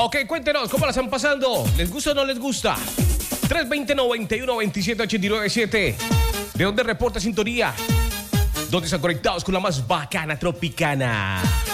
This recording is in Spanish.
Ok, cuéntenos, ¿cómo la están pasando? ¿Les gusta o no les gusta? 320-91-27-897. ¿De dónde reporta sintonía? ¿Dónde están conectados con la más bacana tropicana?